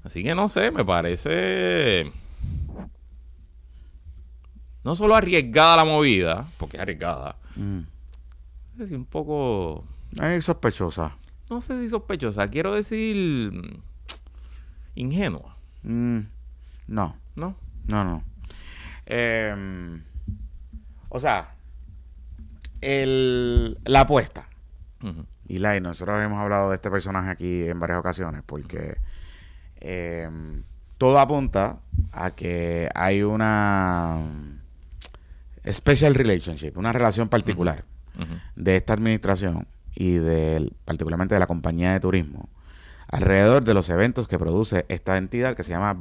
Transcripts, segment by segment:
Así que no sé, me parece no solo arriesgada la movida, porque es arriesgada, es decir, un poco... Es sospechosa. No sé si sospechosa, quiero decir ingenua. No. ¿No? No. O sea, la apuesta. Uh-huh. Y nosotros hemos hablado de este personaje aquí en varias ocasiones porque todo apunta a que hay una special relationship, una relación particular Uh-huh. de esta administración y particularmente de la compañía de turismo alrededor de los eventos que produce esta entidad que se llama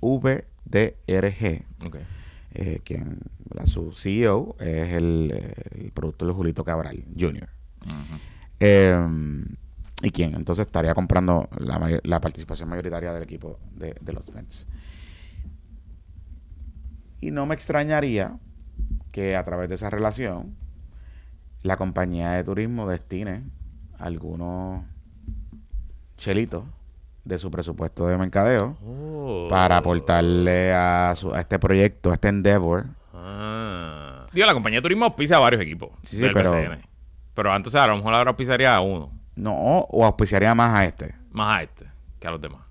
VDRG. Okay. Su CEO es el productor Julito Cabral Jr. Uh-huh. Y quien entonces estaría comprando la participación mayoritaria del equipo de los Mets. Y no me extrañaría que a través de esa relación la compañía de turismo destine algunos chelitos de su presupuesto de mercadeo para aportarle a este proyecto, a este endeavor. Digo, la compañía de turismo auspicia a varios equipos del pero PCN. Pero antes a lo mejor ahora auspiciaría a uno. No, o auspiciaría más a este. Más a este que a los demás.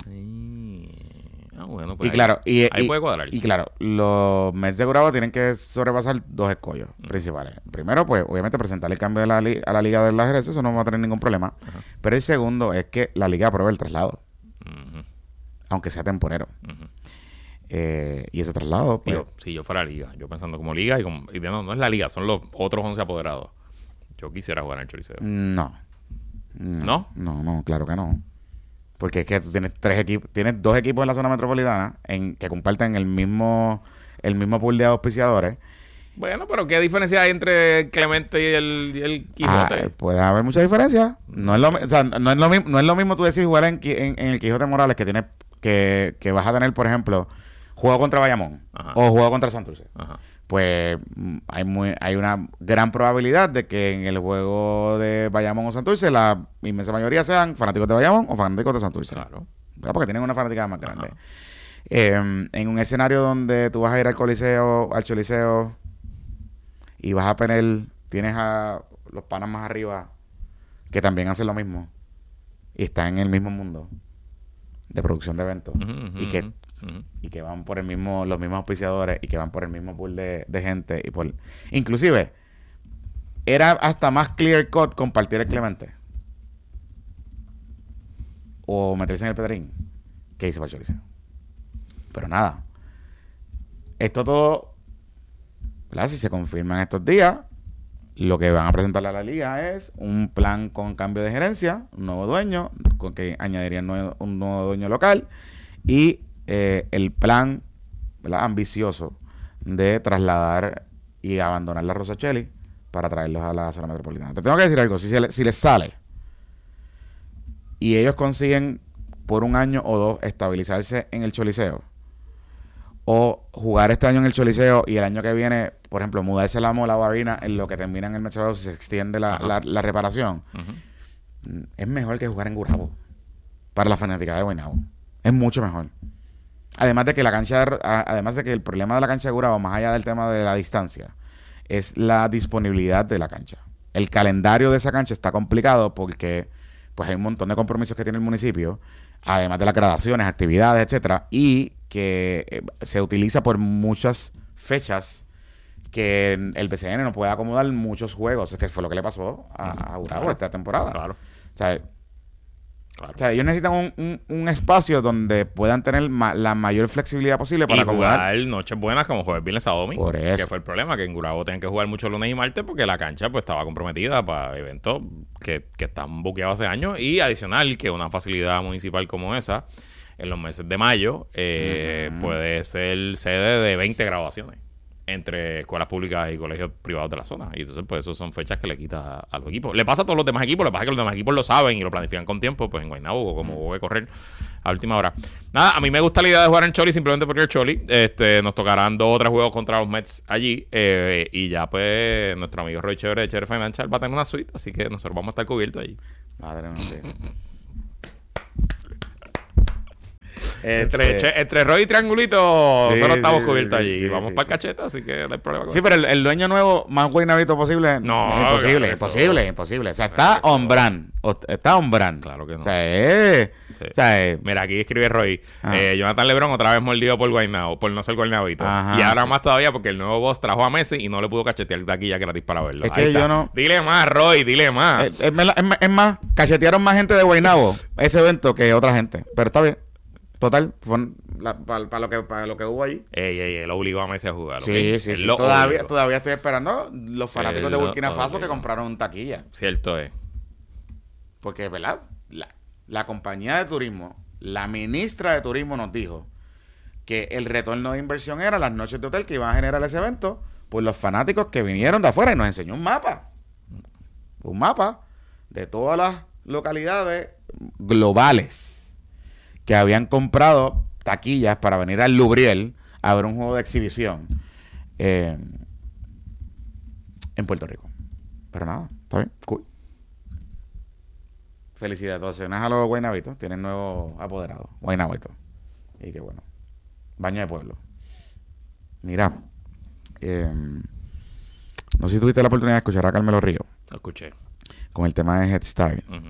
Bueno, pues y claro, ahí puede cuadrar. Y claro, los Mets de Gurabo tienen que sobrepasar dos escollos principales. Primero, pues, obviamente, presentar el cambio a la Liga de las Jerez, eso no va a tener ningún problema. Uh-huh. Pero el segundo es que la Liga apruebe el traslado. Uh-huh. Aunque sea temporero. Uh-huh. Y ese traslado, pues... Si yo fuera Liga, yo pensando como Liga y no es la Liga, son los otros 11 apoderados. Yo quisiera jugar en el Choliseo. No, claro que no. Porque es que tú tienes tienes dos equipos en la zona metropolitana que comparten el mismo pool de auspiciadores. Bueno, pero ¿qué diferencia hay entre Clemente y el Quijote? Puede haber mucha diferencia. No es lo mismo tú decir jugar en el Quijote Morales que tienes que vas a tener, por ejemplo, juego contra Bayamón. Ajá. O juego contra Santurce. Ajá. Pues hay una gran probabilidad de que en el juego de Bayamón o Santurce la inmensa mayoría sean fanáticos de Bayamón o fanáticos de Santurce. Claro. Porque tienen una fanática más grande. En un escenario donde tú vas a ir al Choliseo y vas a tienes a los panas más arriba que también hacen lo mismo y están en el mismo mundo de producción de eventos y que van por los mismos auspiciadores y que van por el mismo pool de gente inclusive era hasta más clear cut compartir el Clemente o meterse en el Pedrín que hice para el Choliseo. Pero nada, esto todo, ¿verdad? Si se confirma en estos días, lo que van a presentarle a la liga es un plan con cambio de gerencia, un nuevo dueño, con que añadirían un nuevo dueño local y el plan, ¿verdad?, ambicioso de trasladar y abandonar la Rosachelli para traerlos a la zona metropolitana. Te tengo que decir algo, si les sale y ellos consiguen por un año o dos estabilizarse en el Choliseo o jugar este año en el Choliseo y el año que viene, por ejemplo, mudarse la Mola o Arena en lo que termina en el Metro si se extiende la reparación, es mejor que jugar en Gurabo para la fanática de Guaynabo. Es mucho mejor. Además de que el problema de la cancha de Gurabo, más allá del tema de la distancia, es la disponibilidad de la cancha. El calendario de esa cancha está complicado porque pues hay un montón de compromisos que tiene el municipio, además de las gradaciones, actividades, etcétera, y que se utiliza por muchas fechas que el BCN no puede acomodar muchos juegos, que fue lo que le pasó a Gurabo esta temporada. Claro. O sea, ellos necesitan un espacio donde puedan tener la mayor flexibilidad posible para acomodar. Jugar noches buenas como jueves, viernes, sábado, domingo. Por eso. Que fue el problema, que en Gurabo tenían que jugar mucho lunes y martes porque la cancha pues estaba comprometida para eventos que están buqueados hace años. Y adicional, que una facilidad municipal como esa, en los meses de mayo, puede ser sede de 20 graduaciones entre escuelas públicas y colegios privados de la zona. Y entonces, pues, eso son fechas que le quita a los equipos. Le pasa a todos los demás equipos, lo que pasa es que los demás equipos lo saben y lo planifican con tiempo, pues en Guaynabo, como voy a correr a última hora. Nada, a mí me gusta la idea de jugar en Choli simplemente porque el Choli. Nos tocarán 2 o 3 juegos contra los Mets allí. Y ya, pues, nuestro amigo Roy Chévere de Chévere Financial va a tener una suite, así que nosotros vamos a estar cubiertos allí. Madre mía. Entre Roy y Triangulito Sí, solo estamos sí, cubiertos sí, allí. sí, Vamos sí, para el sí. cacheta, así que no hay problema con Sí, eso. pero el dueño nuevo más guaynabito posible. No, imposible, claro, imposible, eso. imposible. O sea, Claro, está eso. on brand. Está on brand. Claro que no. O sea, Sí. o sea, Mira, aquí escribe Roy. Jonathan LeBron otra vez mordido por Guaynabo, por no ser guaynabito. Ajá, Y ahora sí. más todavía porque el nuevo boss trajo a Messi y no le pudo cachetear taquilla gratis para verlo. Es Ahí que está. yo no- Dile más, Roy, dile más. es más, cachetearon más gente de Guaynabo ese evento que otra gente. Pero está bien. Total, para lo que hubo allí. Él obligó a Messi a jugar. ¿ok? Sí, sí, Él sí. lo obligó. Todavía estoy esperando los fanáticos Él de lo Burkina Faso que obligó. compraron taquilla. Cierto es. Porque, ¿verdad? La compañía de turismo, la ministra de turismo nos dijo que el retorno de inversión era las noches de hotel que iban a generar ese evento por los fanáticos que vinieron de afuera y nos enseñó un mapa. Un mapa de todas las localidades globales que habían comprado taquillas para venir al Lubriel a ver un juego de exhibición en Puerto Rico. Pero nada, está bien, cool. Felicidades, entonces, a los guaynabitos, tienen nuevo apoderado, guaynabito. Y qué bueno. Baño de pueblo. Mira, no sé si tuviste la oportunidad de escuchar a Carmelo Río Lo escuché. con el tema de Head Start. Ujú,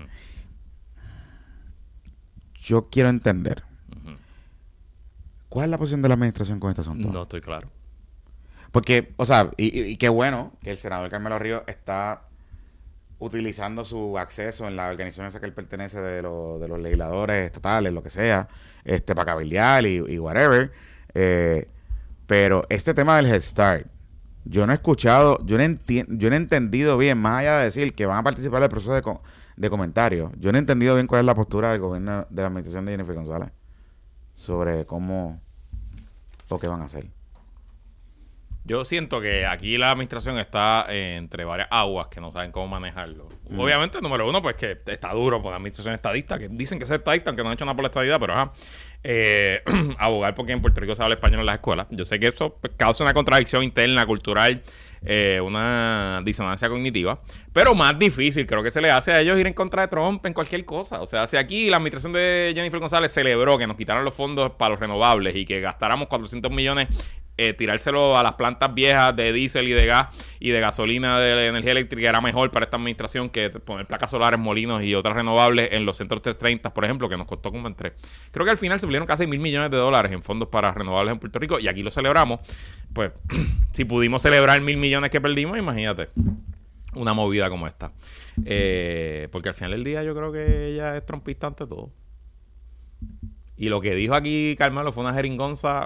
Yo quiero entender ujú. cuál es la posición de la administración con este asunto. No estoy claro. Porque, o sea, y qué bueno que el senador Carmelo Río está utilizando su acceso en la organización esa que él pertenece de los legisladores estatales, lo que sea, para cabildear y whatever. Pero este tema del Head Start, yo no he escuchado, yo no he entendido bien, más allá de decir que van a participar del proceso de comentarios, yo no he entendido bien cuál es la postura del gobierno de la administración de Jennifer González sobre cómo o qué van a hacer. Yo siento que aquí la administración está entre varias aguas que no saben cómo manejarlo. Obviamente, número uno, pues que está duro por la administración estadista, que dicen que es estadista, aunque no han hecho nada por la estadidad, pero ajá. Abogar porque en Puerto Rico se habla español en las escuelas. Yo sé que eso pues, causa una contradicción interna, cultural, una disonancia cognitiva, pero más difícil creo que se le hace a ellos ir en contra de Trump en cualquier cosa. O sea, si aquí la administración de Jennifer González celebró que nos quitaran los fondos para los renovables y que gastáramos 400 millones tirárselo a las plantas viejas de diésel y de gas y de gasolina de energía eléctrica era mejor para esta administración que poner placas solares, molinos y otras renovables en los centros 330, por ejemplo, que nos costó como entre... Creo que al final se perdieron casi $1,000 millones en fondos para renovables en Puerto Rico y aquí lo celebramos. Pues, si pudimos celebrar $1,000 millones que perdimos, imagínate una movida como esta. Porque al final del día yo creo que ella es trompista ante todo. Y lo que dijo aquí Carmelo fue una jeringonza...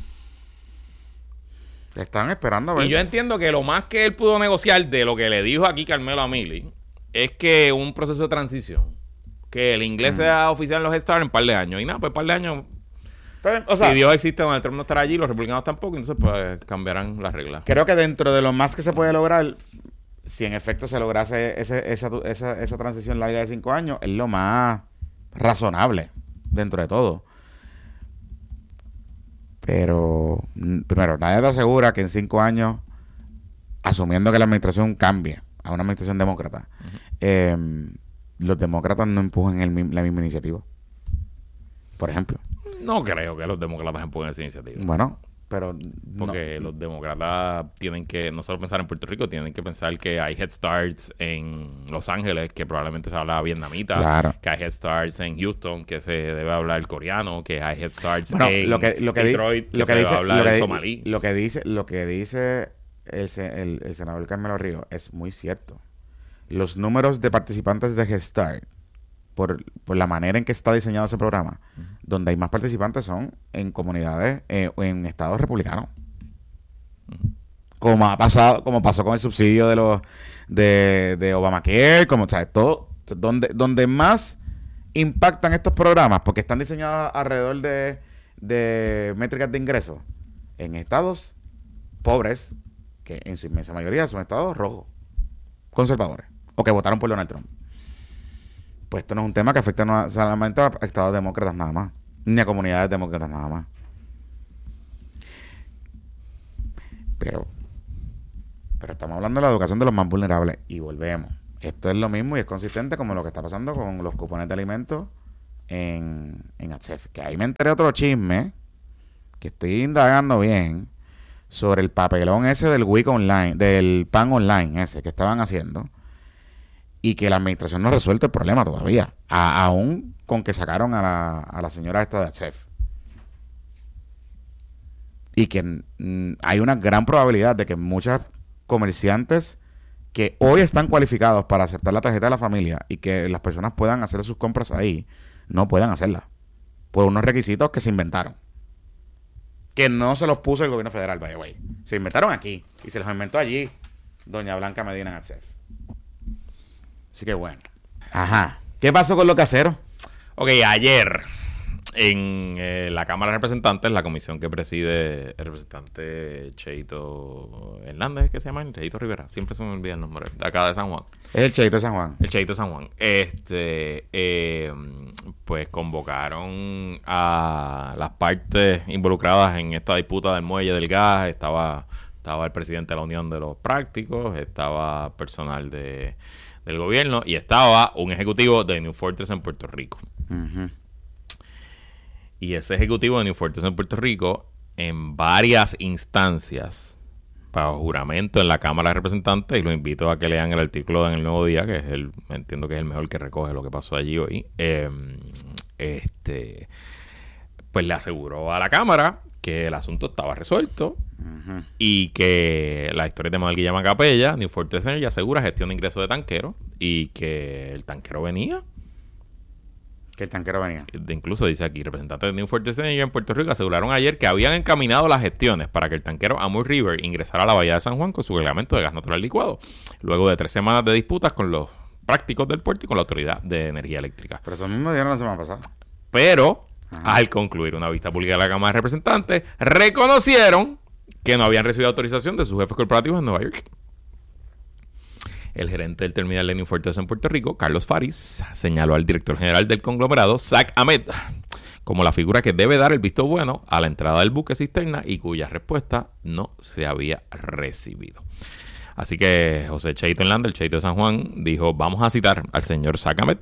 Están esperando a ver. Y yo entiendo que lo más que él pudo negociar de lo que le dijo aquí Carmelo a Mili es que un proceso de transición. Que el inglés sea oficial en los Head Start en un par de años. Y nada, pues un par de años. O sea, si Dios existe, Donald Trump no estará allí, los republicanos tampoco, entonces pues cambiarán las reglas. creo que dentro de lo más que se puede lograr, si en efecto se lograse esa transición larga de 5 años, es lo más razonable dentro de todo. Pero, primero, nadie te asegura que en 5 años, asumiendo que la administración cambie a una administración demócrata, los demócratas no empujen la misma iniciativa. Por ejemplo. No creo que los demócratas empujen esa iniciativa. Bueno, pero... Porque los demócratas tienen que no solo pensar en Puerto Rico, tienen que pensar que hay Head Starts en Los Ángeles, que probablemente se habla vietnamita, Claro. que hay Head Starts en Houston, que se debe hablar coreano, que hay Head Starts Bueno, en lo que Detroit, dice, que se debe hablar somalí. lo que dice el senador Carmelo Río es muy cierto. Los números de participantes de Head Start, por la manera en que está diseñado ese programa, donde hay más participantes son en comunidades o en estados republicanos. Como pasó con el subsidio de Obamacare, como sabes, todo donde más impactan estos programas, porque están diseñados alrededor de métricas de ingresos en estados pobres, que en su inmensa mayoría son estados rojos, conservadores, o que votaron por Donald Trump. Pues esto no es un tema que afecta no solamente a estados demócratas nada más, ni a comunidades demócratas nada más. Pero estamos hablando de la educación de los más vulnerables y volvemos. Esto es lo mismo y es consistente como lo que está pasando con los cupones de alimentos en HF. Que ahí me enteré otro chisme, que estoy indagando bien, sobre el papelón ese del WIC online, del PAN online ese que estaban haciendo, y que la administración no ha resuelto el problema todavía, aún con que sacaron a la señora esta de HF. Y que hay una gran probabilidad de que muchos comerciantes que hoy están cualificados para aceptar la tarjeta de la familia y que las personas puedan hacer sus compras ahí, no puedan hacerlas por unos requisitos que se inventaron. Que no se los puso el gobierno federal, by the way. Se inventaron aquí y se los inventó allí doña Blanca Medina en HF. Así que bueno. Ajá. ¿Qué pasó con los caseros? Ok, ayer en la Cámara de Representantes, la comisión que preside el representante Cheito Hernández, ¿qué se llama? Cheito Rivera. Siempre se me olvida el nombre. De acá de San Juan. Es el Cheito de San Juan. El Cheito de San Juan. Pues convocaron a las partes involucradas en esta disputa del muelle del gas. Estaba el presidente de la Unión de los Prácticos, estaba personal del gobierno y estaba un ejecutivo de New Fortress en Puerto Rico. Uh-huh. Y ese ejecutivo de New Fortress en Puerto Rico, en varias instancias, bajo juramento en la Cámara de Representantes, y los invito a que lean el artículo en El Nuevo Día, que es entiendo que es el mejor que recoge lo que pasó allí hoy, pues le aseguró a la Cámara que el asunto estaba resuelto. Uh-huh. Y que la historia de Manuel Guillama Capella, New Fortress Energy, asegura gestión de ingresos de tanquero y que el tanquero venía. Que el tanquero venía. Incluso dice aquí, representantes de New Fortress Energy en Puerto Rico aseguraron ayer que habían encaminado las gestiones para que el tanquero Amur River ingresara a la Bahía de San Juan con su reglamento de gas natural licuado, luego de 3 semanas de disputas con los prácticos del puerto y con la Autoridad de Energía Eléctrica. Pero eso mismo dieron la semana pasada. Pero, al concluir una vista pública de la Cámara de Representantes, reconocieron que no habían recibido autorización de sus jefes corporativos en Nueva York. El gerente del terminal de New Fortress en Puerto Rico, Carlos Faris, señaló al director general del conglomerado, Zach Ahmed, como la figura que debe dar el visto bueno a la entrada del buque cisterna y cuya respuesta no se había recibido. Así que José Cheito Hernández, el Cheito de San Juan, dijo, vamos a citar al señor Zach Ahmed,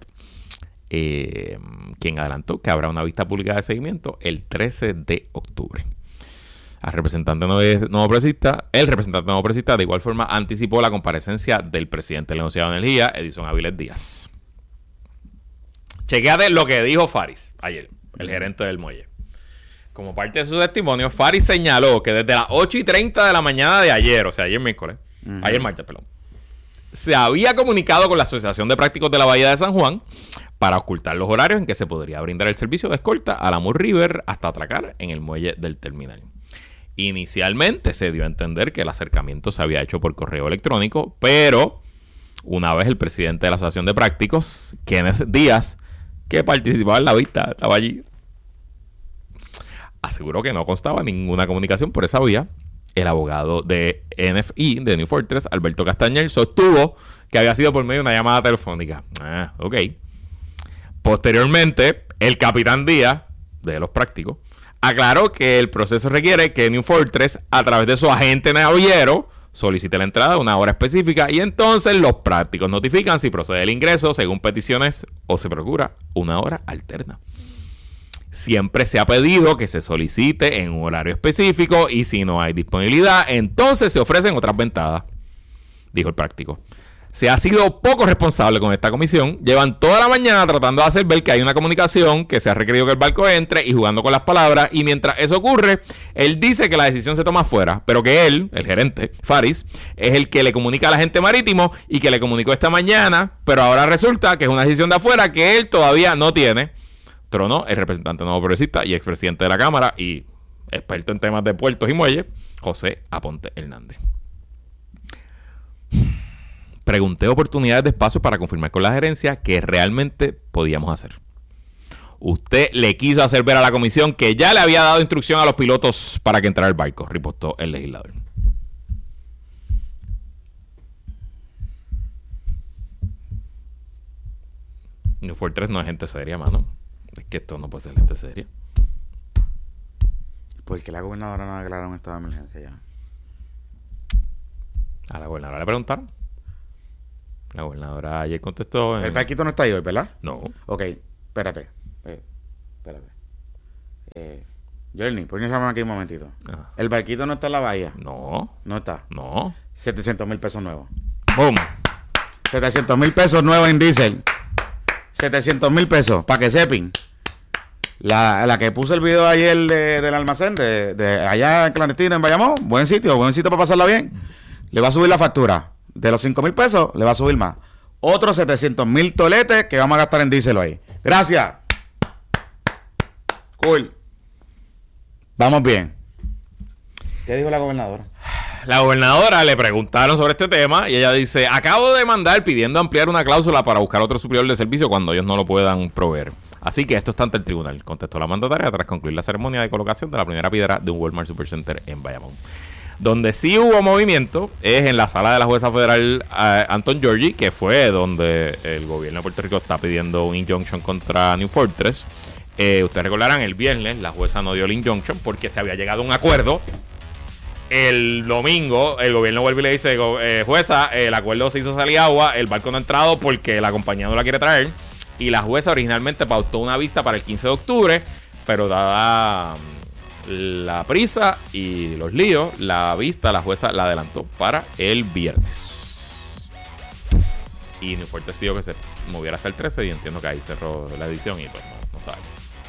quien adelantó que habrá una vista pública de seguimiento el 13 de octubre. El representante nuevo progresista de igual forma anticipó la comparecencia del presidente del negociado de energía, Edison Avilés Díaz. Chequéate lo que dijo Faris ayer, el gerente del muelle. Como parte de su testimonio, Faris señaló que desde las 8:30 de la mañana de ayer, o sea, ayer martes, se había comunicado con la Asociación de Prácticos de la Bahía de San Juan para ocultar los horarios en que se podría brindar el servicio de escolta a la Amur River hasta atracar en el muelle del terminal. Inicialmente se dio a entender que el acercamiento se había hecho por correo electrónico, pero una vez el presidente de la Asociación de Prácticos, Kenneth Díaz, que participaba en la vista, estaba allí, aseguró que no constaba ninguna comunicación por esa vía. El abogado de NFI, de New Fortress, Alberto Castañer, sostuvo que había sido por medio de una llamada telefónica. Ok. Posteriormente, el capitán Díaz, de los Prácticos, aclaró que el proceso requiere que New Fortress, a través de su agente naviero, solicite la entrada de una hora específica y entonces los prácticos notifican si procede el ingreso según peticiones o se procura una hora alterna. Siempre se ha pedido que se solicite en un horario específico y si no hay disponibilidad, entonces se ofrecen otras ventadas, dijo el práctico. Se ha sido poco responsable con esta comisión. Llevan toda la mañana tratando de hacer ver que hay una comunicación, que se ha requerido que el barco entre y jugando con las palabras. Y mientras eso ocurre, él dice que la decisión se toma afuera, pero que él, el gerente, Faris, es el que le comunica al agente marítimo y que le comunicó esta mañana, pero ahora resulta que es una decisión de afuera que él todavía no tiene. Tronó el representante nuevo progresista y expresidente de la Cámara y experto en temas de puertos y muelles, José Aponte Hernández. Pregunté oportunidades de espacio para confirmar con la gerencia que realmente podíamos hacer. Usted le quiso hacer ver a la comisión que ya le había dado instrucción a los pilotos para que entrara el barco, ripostó el legislador. New Fortress no es gente seria, mano. Es que esto no puede ser gente seria. ¿Por qué la gobernadora no declaró un estado de emergencia ya? A la gobernadora le preguntaron. La gobernadora ayer contestó... El barquito no está ahí hoy, ¿verdad? No. Ok, espérate. Espérate. Journey, ¿por qué no llaman aquí un momentito? Ajá. El barquito no está en la bahía. No. No está. No. 700,000 pesos nuevos. ¡Boom! 700,000 pesos nuevos en diésel. 700,000 pesos, para que sepan. La que puso el video ayer del almacén de allá en clandestino en Bayamón, buen sitio para pasarla bien. Le va a subir la factura. De los 5,000 pesos, le va a subir más. Otros 700,000 toletes que vamos a gastar en diésel ahí. Gracias. Cool. Vamos bien. ¿Qué dijo la gobernadora? La gobernadora le preguntaron sobre este tema y ella dice: acabo de mandar pidiendo ampliar una cláusula para buscar otro suplidor de servicio cuando ellos no lo puedan proveer. Así que esto está ante el tribunal, contestó la mandataria tras concluir la ceremonia de colocación de la primera piedra de un Walmart Supercenter en Bayamón. Donde sí hubo movimiento es en la sala de la jueza federal Anton Georgi, que fue donde el gobierno de Puerto Rico está pidiendo un injunction contra New Fortress. Ustedes recordarán, el viernes la jueza no dio el injunction porque se había llegado a un acuerdo. El domingo el gobierno vuelve y le dice: jueza, el acuerdo se hizo salir agua, el barco no ha entrado porque la compañía no la quiere traer. Y la jueza originalmente pautó una vista para el 15 de octubre, pero dada la prisa y los líos, la jueza la adelantó para el viernes. Y New Fortress pidió que se moviera hasta el 13 y entiendo que ahí cerró la edición y pues no sabe.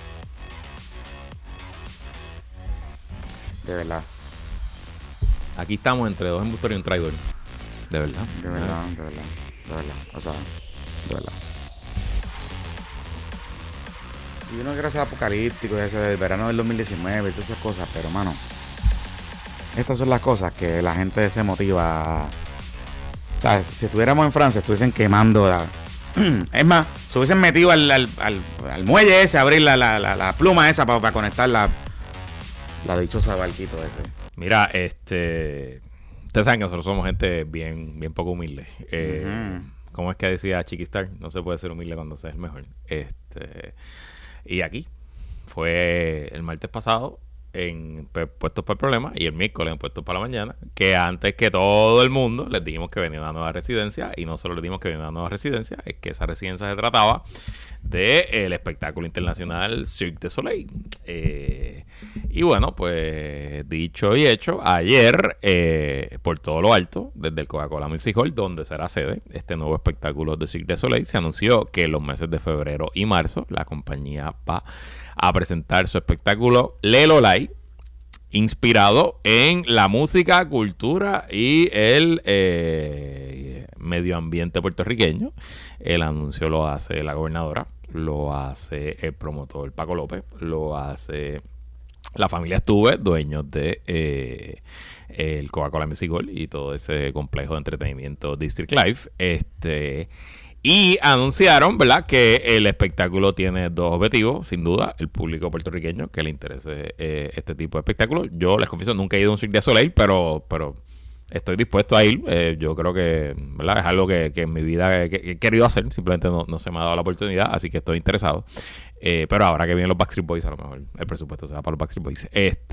De verdad. Aquí estamos entre dos embustores y un traidor. De verdad. De verdad. O sea, de verdad. Y uno quiere ser apocalíptico, ese del verano del 2019 y todas esas cosas, pero mano, estas son las cosas que la gente se motiva. O sea, si estuviéramos en Francia, estuviesen quemando. Es más, se hubiesen metido al muelle ese, a abrir la pluma esa para conectar la dichosa barquito ese. Mira, ustedes saben que nosotros somos gente bien poco humilde. ¿Cómo es que decía Chiquistar? No se puede ser humilde cuando se es el mejor. Y aquí fue el martes pasado en Puestos para el Problema y el miércoles en Puestos para la Mañana, que antes que todo el mundo les dijimos que venía una nueva residencia, y no solo les dijimos que venía una nueva residencia, es que esa residencia se trataba del espectáculo internacional Cirque du Soleil. Y bueno, pues dicho y hecho, ayer por todo lo alto, desde el Coca-Cola Music Hall, donde será sede este nuevo espectáculo de Cirque du Soleil, se anunció que en los meses de febrero y marzo la compañía va a presentar su espectáculo Lelo Lai, inspirado en la música, cultura y el medio ambiente puertorriqueño. El anuncio lo hace la gobernadora, lo hace el promotor Paco López, lo hace la familia Estuve, dueños de el Coca-Cola Music Hall y todo ese complejo de entretenimiento District Life. Y anunciaron, ¿verdad?, que el espectáculo tiene dos objetivos, sin duda: el público puertorriqueño que le interese este tipo de espectáculos. Yo les confieso, nunca he ido a un Cirque du Soleil, pero estoy dispuesto a ir. Yo creo que, ¿verdad?, es algo que en mi vida he querido hacer, simplemente no se me ha dado la oportunidad, así que estoy interesado. Pero ahora que vienen los Backstreet Boys, a lo mejor el presupuesto se va para los Backstreet Boys.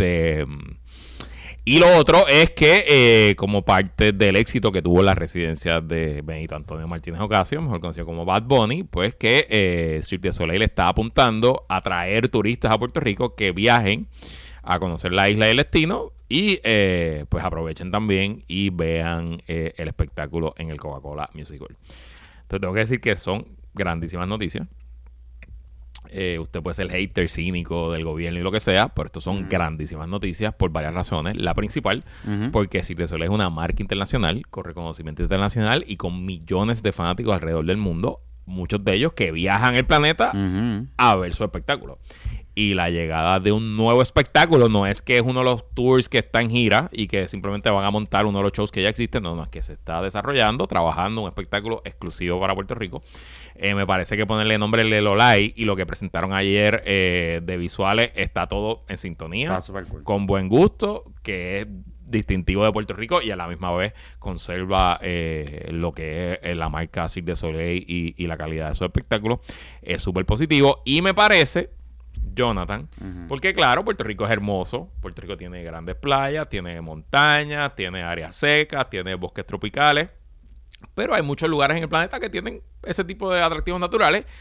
Y lo otro es que, como parte del éxito que tuvo la residencia de Benito Antonio Martínez Ocasio, mejor conocido como Bad Bunny, pues que Cirque du Soleil está apuntando a traer turistas a Puerto Rico que viajen a conocer la isla y el destino y pues aprovechen también y vean el espectáculo en el Coca-Cola Music Hall. Entonces tengo que decir que son grandísimas noticias. Usted puede ser hater, cínico del gobierno y lo que sea, pero estos son grandísimas noticias por varias razones. La principal, porque Cirque du Soleil es una marca internacional con reconocimiento internacional y con millones de fanáticos alrededor del mundo, muchos de ellos que viajan el planeta a ver su espectáculo. Y la llegada de un nuevo espectáculo no es que es uno de los tours que está en gira y que simplemente van a montar uno de los shows que ya existen. No, es que se está desarrollando, trabajando un espectáculo exclusivo para Puerto Rico. Me parece que ponerle nombre Lelo Lai y lo que presentaron ayer de visuales está todo en sintonía, cool, con buen gusto, que es distintivo de Puerto Rico y a la misma vez conserva lo que es la marca Cirque du Soleil y la calidad de su espectáculo. Es súper positivo y me parece, Jonathan, porque claro, Puerto Rico es hermoso. Puerto Rico tiene grandes playas, tiene montañas, tiene áreas secas, tiene bosques tropicales, pero hay muchos lugares en el planeta que tienen ese tipo de atractivos naturales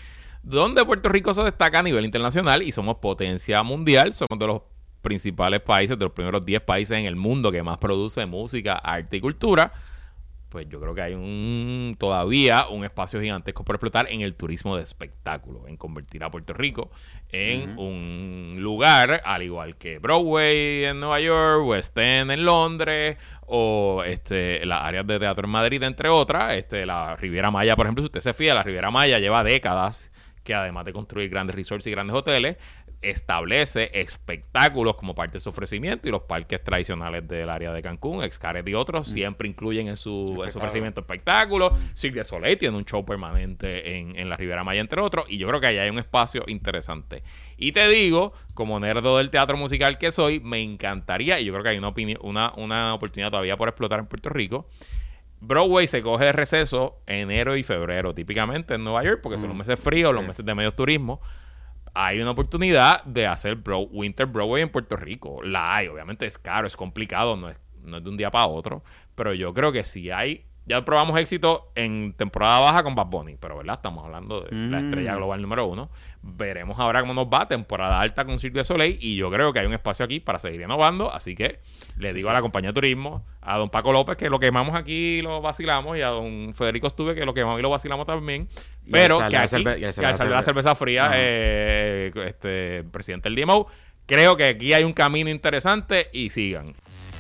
donde Puerto Rico se destaca a nivel internacional y somos potencia mundial, somos de los principales países, de los primeros 10 países en el mundo que más produce música, arte y cultura. Pues yo creo que hay todavía un espacio gigantesco por explotar en el turismo de espectáculo, en convertir a Puerto Rico en un lugar, al igual que Broadway en Nueva York, West End en Londres, o las áreas de teatro en Madrid, entre otras. La Riviera Maya, por ejemplo, si usted se fija, la Riviera Maya lleva décadas que, además de construir grandes resorts y grandes hoteles, establece espectáculos como parte de su ofrecimiento, y los parques tradicionales del área de Cancún, Xcaret y otros, siempre incluyen en su ofrecimiento espectáculos. Cirque du Soleil tiene un show permanente en la Riviera Maya, entre otros, y yo creo que allá hay un espacio interesante. Y te digo, como nerdo del teatro musical que soy, me encantaría, y yo creo que hay una oportunidad todavía por explotar en Puerto Rico. Broadway se coge de receso enero y febrero, típicamente en Nueva York, porque son los meses fríos, los meses de medio turismo. Hay una oportunidad de hacer Winter Broadway en Puerto Rico. La hay, obviamente es caro, es complicado, no es de un día para otro. Pero yo creo que si hay... Ya probamos éxito en temporada baja con Bad Bunny, pero ¿verdad? Estamos hablando de la estrella global número 1. Veremos ahora cómo nos va temporada alta con Cirque du Soleil, y yo creo que hay un espacio aquí para seguir innovando. Así que le digo a la compañía de turismo, a don Paco López, que lo quemamos aquí y lo vacilamos, y a don Federico Estuve, que lo quemamos y lo vacilamos también. Pero que aquí, al salir la cerveza fría, presidente del DMO, creo que aquí hay un camino interesante, y sigan.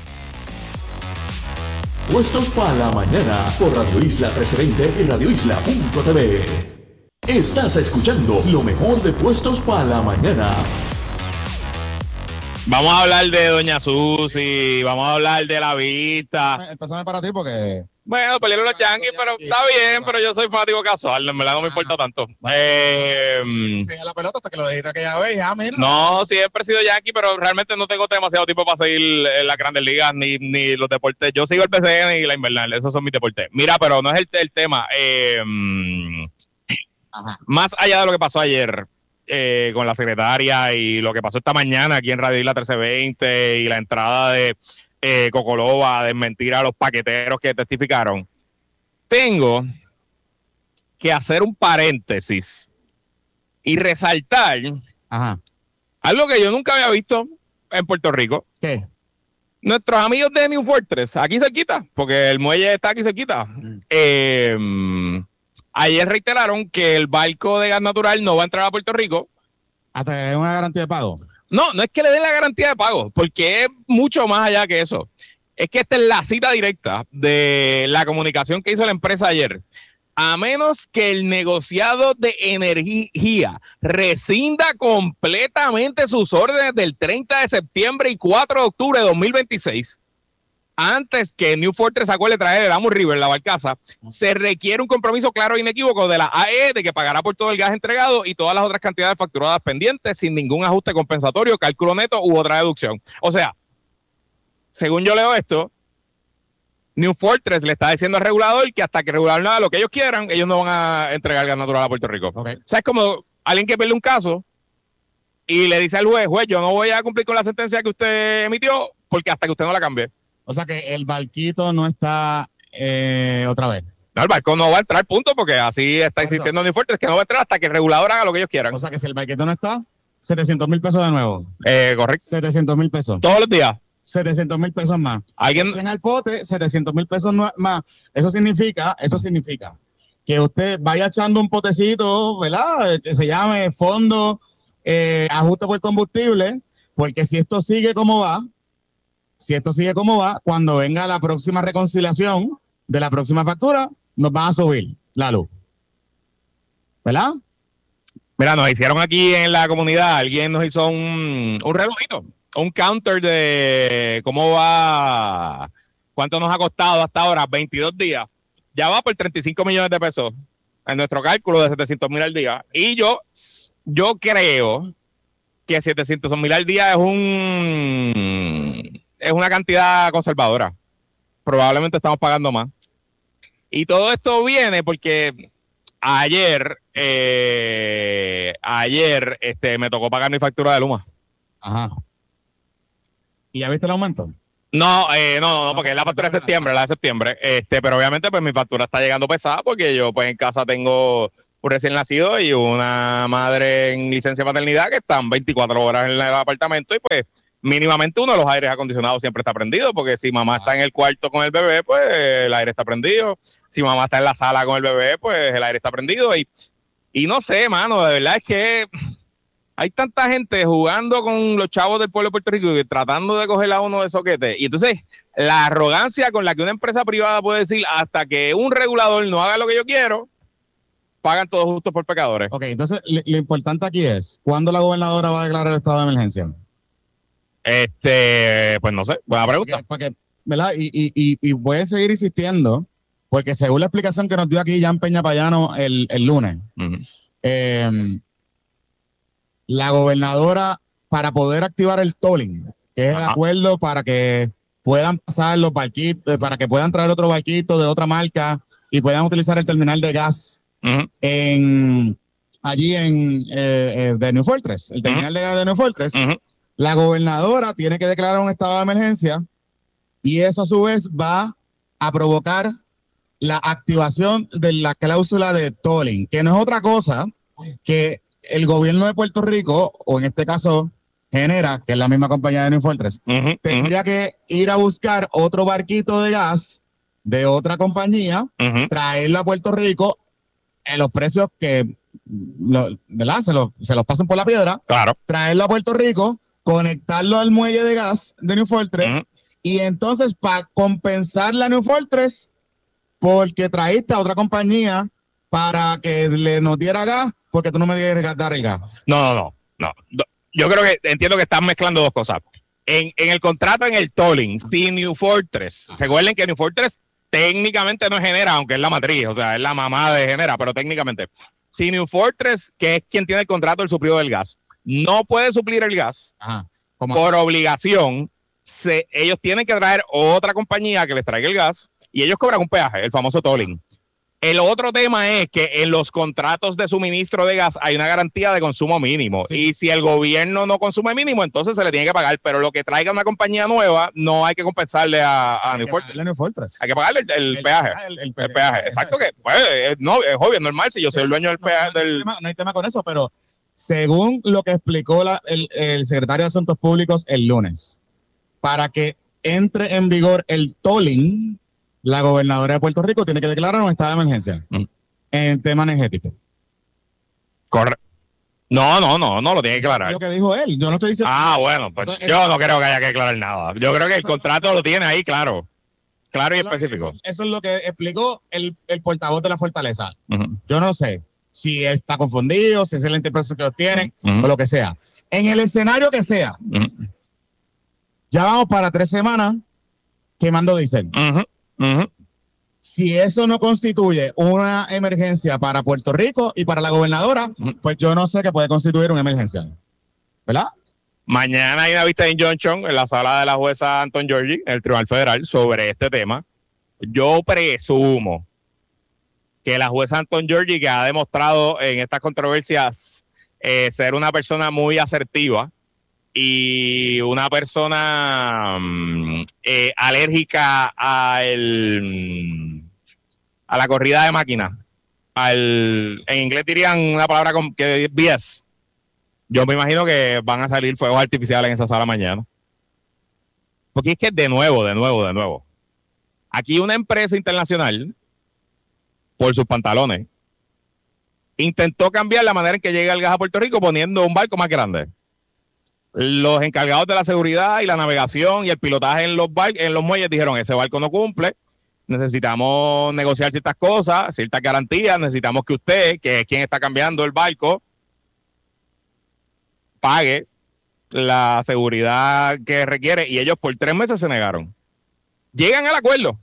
Puestos para la mañana por Radio Isla 1320 y radioisla.tv. Estás escuchando lo mejor de Puestos para la mañana. Vamos a hablar de Doña Susi, vamos a hablar de la vista. Empezame para ti porque... Bueno, pelearon los Yankees, pero está bien, pero yo soy fanático casual, en verdad no me importa tanto. Sí, la pelota hasta que lo dijiste aquella vez, mira. No, siempre he sido Yankee, pero realmente no tengo demasiado tiempo para seguir las grandes ligas ni los deportes. Yo sigo el PCN y la invernal, esos son mis deportes. Mira, pero no es el tema. Más allá de lo que pasó ayer con la secretaria y lo que pasó esta mañana aquí en Radio Isla 1320 y la entrada de Cocoloba a desmentir a los paqueteros que testificaron, tengo que hacer un paréntesis y resaltar algo que yo nunca había visto en Puerto Rico. ¿Qué? Nuestros amigos de New Fortress, aquí cerquita, porque el muelle está aquí cerquita, ayer reiteraron que el barco de gas natural no va a entrar a Puerto Rico Hasta que haya una garantía de pago. No es que le den la garantía de pago, porque es mucho más allá que eso. Es que esta es la cita directa de la comunicación que hizo la empresa ayer. A menos que el negociado de energía rescinda completamente sus órdenes del 30 de septiembre y 4 de octubre de 2026, antes que New Fortress acuerde traer el Amur River, la barcaza, se requiere un compromiso claro e inequívoco de la AE de que pagará por todo el gas entregado y todas las otras cantidades facturadas pendientes sin ningún ajuste compensatorio, cálculo neto u otra deducción. O sea, según yo leo esto, New Fortress le está diciendo al regulador que hasta que el regulador no haga lo que ellos quieran, ellos no van a entregar gas natural a Puerto Rico. Okay. O sea, es como alguien que pierde un caso y le dice al juez, yo no voy a cumplir con la sentencia que usted emitió porque hasta que usted no la cambie. O sea que el barquito no está otra vez. No, el barco no va a entrar, punto, porque así está insistiendo New Fortress, que no va a entrar hasta que el regulador haga lo que ellos quieran. O sea que si el barquito no está, 700,000 pesos de nuevo. Correcto. 700,000 pesos. Todos los días. 700,000 pesos más. Alguien en el pote, 700,000 pesos más. Eso significa que usted vaya echando un potecito, ¿verdad? Que se llame fondo, ajuste por combustible, porque si esto sigue como va, cuando venga la próxima reconciliación de la próxima factura, nos van a subir la luz. ¿Verdad? Mira, nos hicieron aquí en la comunidad, alguien nos hizo un relojito, un counter de cómo va, cuánto nos ha costado hasta ahora, 22 días. Ya va por 35 millones de pesos en nuestro cálculo de 700,000 al día. Y yo creo que 700,000 al día es una cantidad conservadora. Probablemente estamos pagando más. Y todo esto viene porque ayer me tocó pagar mi factura de Luma. Ajá. ¿Y ya viste el aumento? No, porque es la factura de septiembre, pero obviamente pues mi factura está llegando pesada porque yo pues en casa tengo un recién nacido y una madre en licencia de maternidad que están 24 horas en el apartamento y pues mínimamente uno de los aires acondicionados siempre está prendido, porque si mamá está en el cuarto con el bebé, pues el aire está prendido. Si mamá está en la sala con el bebé, pues el aire está prendido. Y no sé, mano, de verdad es que hay tanta gente jugando con los chavos del pueblo de Puerto Rico y tratando de coger a uno de soquete. Y entonces la arrogancia con la que una empresa privada puede decir hasta que un regulador no haga lo que yo quiero, pagan todos justos por pecadores. Ok, entonces lo importante aquí es, ¿cuándo la gobernadora va a declarar el estado de emergencia? Pues no sé, buena pregunta. ¿Verdad? Y voy a seguir insistiendo, porque según la explicación que nos dio aquí Jan Peña Payano el lunes, la gobernadora, para poder activar el tolling, que es el acuerdo para que puedan pasar los barquitos, para que puedan traer otro barquito de otra marca y puedan utilizar el terminal de gas allí en de New Fortress, el terminal de gas de New Fortress. La gobernadora tiene que declarar un estado de emergencia y eso a su vez va a provocar la activación de la cláusula de tolling, que no es otra cosa que el gobierno de Puerto Rico, o en este caso Genera, que es la misma compañía de New Fortress, tendría que ir a buscar otro barquito de gas de otra compañía, traerlo a Puerto Rico en los precios que ¿verdad? Se los pasan por la piedra, traerlo a Puerto Rico, conectarlo al muelle de gas de New Fortress y entonces para compensar la New Fortress porque traíste a otra compañía para que nos diera gas porque tú no me quieres dar el gas. No. Yo creo que entiendo que están mezclando dos cosas. En el contrato, en el tolling, si New Fortress, recuerden que New Fortress técnicamente no es Genera, aunque es la matriz, o sea, es la mamá de Genera, pero técnicamente, si New Fortress, que es quien tiene el contrato del suplido del gas, no puede suplir el gas por obligación, ellos tienen que traer otra compañía que les traiga el gas y ellos cobran un peaje, el famoso tolling. El otro tema es que en los contratos de suministro de gas hay una garantía de consumo mínimo y si el gobierno no consume mínimo, entonces se le tiene que pagar, pero lo que traiga una compañía nueva no hay que compensarle a New Fortress. Hay que pagarle el peaje. El peaje. Exacto, que pues, no, es obvio, es normal si yo soy el dueño del peaje. No hay tema con eso, pero según lo que explicó el secretario de Asuntos Públicos el lunes, para que entre en vigor el tolling, la gobernadora de Puerto Rico tiene que declarar un estado de emergencia en tema energético. Correcto. No lo tiene que declarar. Es lo que dijo él. Yo no estoy diciendo. Bueno, pues yo no creo que haya que declarar nada. Yo creo que el contrato lo tiene ahí, claro y específico. Eso es lo que explicó el portavoz de la Fortaleza. Yo no sé si está confundido, si es la interpretación que ellos tienen o lo que sea. En el escenario que sea, ya vamos para 3 semanas quemando diésel. Si eso no constituye una emergencia para Puerto Rico y para la gobernadora, pues yo no sé qué puede constituir una emergencia. ¿Verdad? Mañana hay una vista en Johnson, en la sala de la jueza Anton Georgi, en el Tribunal Federal, sobre este tema. Yo presumo que la jueza Anton Georgi, que ha demostrado en estas controversias ser una persona muy asertiva, y una persona alérgica a la corrida de máquinas. En inglés dirían una palabra que es BS. Yo me imagino que van a salir fuegos artificiales en esa sala mañana. Porque es que de nuevo. Aquí una empresa internacional, por sus pantalones, intentó cambiar la manera en que llega el gas a Puerto Rico poniendo un barco más grande. Los encargados de la seguridad y la navegación y el pilotaje en los muelles dijeron, ese barco no cumple, necesitamos negociar ciertas cosas, ciertas garantías, necesitamos que usted, que es quien está cambiando el barco, pague la seguridad que requiere, y ellos por 3 meses se negaron. Llegan al acuerdo,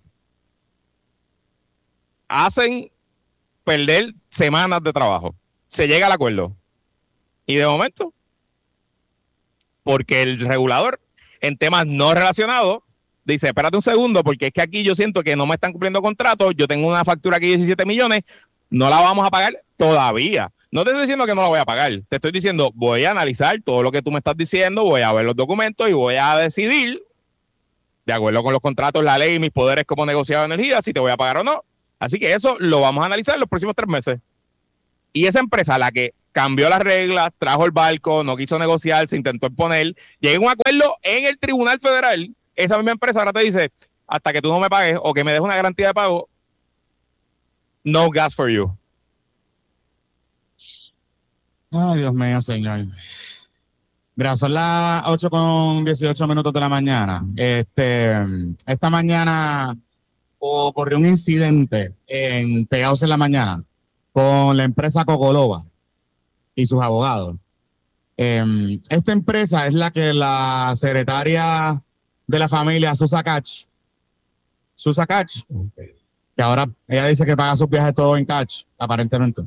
hacen perder semanas de trabajo, se llega al acuerdo, y de momento, porque el regulador en temas no relacionados dice, espérate un segundo, porque es que aquí yo siento que no me están cumpliendo contratos, yo tengo una factura aquí de 17 millones, no la vamos a pagar todavía. No te estoy diciendo que no la voy a pagar, te estoy diciendo, voy a analizar todo lo que tú me estás diciendo, voy a ver los documentos y voy a decidir, de acuerdo con los contratos, la ley y mis poderes como negociado de energía, si te voy a pagar o no. Así que eso lo vamos a analizar en los próximos 3 meses. Y esa empresa, la que cambió las reglas, trajo el barco, no quiso negociar, se intentó imponer, llega a un acuerdo en el Tribunal Federal, esa misma empresa ahora te dice, hasta que tú no me pagues o que me des una garantía de pago, no gas for you. Ay, Dios mío, señor. Mira, son las 8:18 de la mañana. Esta mañana ocurrió un incidente en Pegados en la Mañana con la empresa Cocoloba y sus abogados. Esta empresa es la que la secretaria de la familia, Susa Catch, que ahora ella dice que paga sus viajes todo en cash, aparentemente.